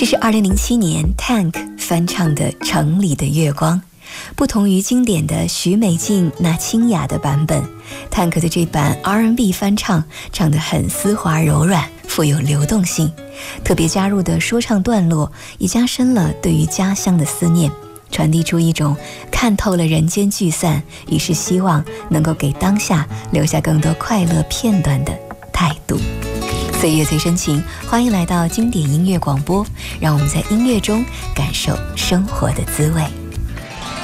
这是2007年 Tank 翻唱的《城里的月光》。不同于经典的许美静那清雅的版本， Tank 的这版 R&B 翻唱唱得很丝滑柔软，富有流动性，特别加入的说唱段落也加深了对于家乡的思念，传递出一种看透了人间聚散，于是希望能够给当下留下更多快乐片段的态度。岁月最深情，欢迎来到经典音乐广播，让我们在音乐中感受生活的滋味。